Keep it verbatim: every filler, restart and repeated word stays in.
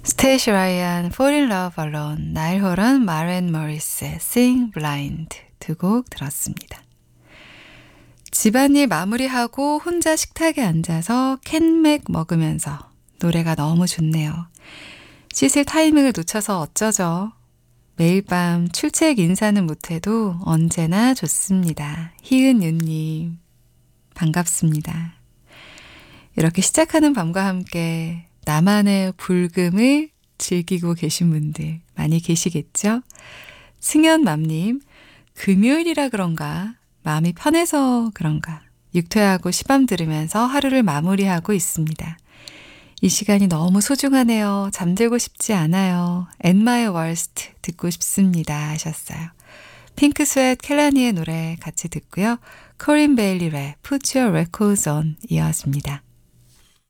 스테이시 라이안, Fall in Love Alone, 나일 호런, 마렌 머리스의 Sing Blind 두 곡 들었습니다. 집안일 마무리하고 혼자 식탁에 앉아서 캔맥 먹으면서 노래가 너무 좋네요. 씻을 타이밍을 놓쳐서 어쩌죠? 매일 밤 출첵 인사는 못해도 언제나 좋습니다. 희은유님 반갑습니다. 이렇게 시작하는 밤과 함께 나만의 불금을 즐기고 계신 분들 많이 계시겠죠? 승현맘님, 금요일이라 그런가? 마음이 편해서 그런가? 육퇴하고 시밤 들으면서 하루를 마무리하고 있습니다. 이 시간이 너무 소중하네요. 잠들고 싶지 않아요. And My Worst 듣고 싶습니다 하셨어요. 핑크 스웨트 켈라니의 노래 같이 듣고요. 코린 베일리 랩 Put Your Records On 이어집니다.